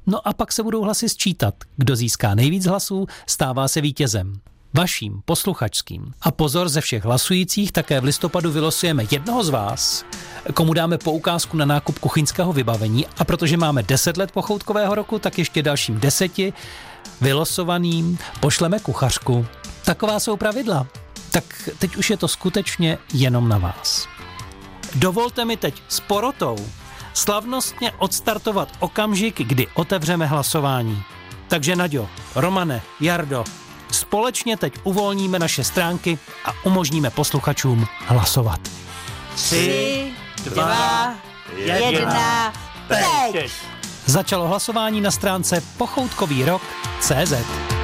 No a pak se budou hlasy sčítat. Kdo získá nejvíc hlasů, stává se vítězem. Vaším, posluchačským. A pozor, ze všech hlasujících také v listopadu vylosujeme jednoho z vás, komu dáme poukázku na nákup kuchyňského vybavení, a protože máme 10 let pochoutkového roku, tak ještě dalším 10 vylosovaným pošleme kuchařku. Taková jsou pravidla. Tak teď už je to skutečně jenom na vás. Dovolte mi teď s porotou slavnostně odstartovat okamžik, kdy otevřeme hlasování. Takže Naďo, Romane, Jardo, společně teď uvolníme naše stránky a umožníme posluchačům hlasovat. 3, 2, 1, teď! Začalo hlasování na stránce pochoutkovýrok.cz.